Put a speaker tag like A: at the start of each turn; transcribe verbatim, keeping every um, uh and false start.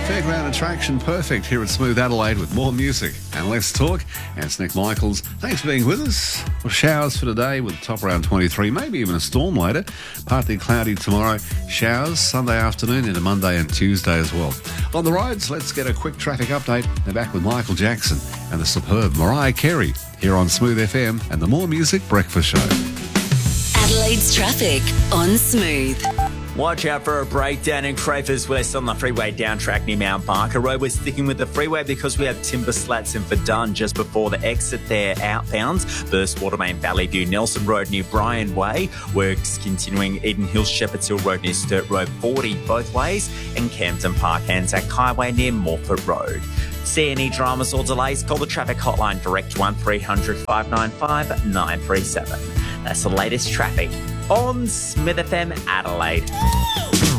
A: Fairground attraction perfect here at Smooth Adelaide with more music and less talk. And it's Nick Michaels. Thanks for being with us. Well, showers for today with top around twenty-three, maybe even a storm later. Partly cloudy tomorrow. Showers Sunday afternoon into Monday and Tuesday as well. On the roads, let's get a quick traffic update. They're back with Michael Jackson and the superb Mariah Carey here on Smooth F M and the More Music Breakfast Show.
B: Adelaide's traffic on Smooth.
C: Watch out for a breakdown in Crafers West on the freeway down track near Mount Barker Road. We're sticking with the freeway because we have timber slats in for Dunn just before the exit there outbounds. Burst Watermain Valley View, Nelson Road near Bryan Way. Works continuing Eden Hills, Shepherds Hill Road near Sturt Road forty both ways. And Campton Park Anzac Highway near Morford Road. See any dramas or delays? Call the traffic hotline direct one three hundred five nine five nine three seven. That's the latest traffic on Smith F M Adelaide.